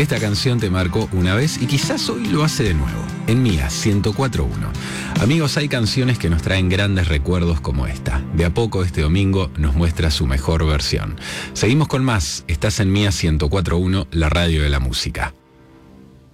Esta canción te marcó una vez y quizás hoy lo hace de nuevo. En Mía 104.1. Amigos, hay canciones que nos traen grandes recuerdos como esta. De a poco este domingo nos muestra su mejor versión. Seguimos con más. Estás en Mía 104.1, la radio de la música.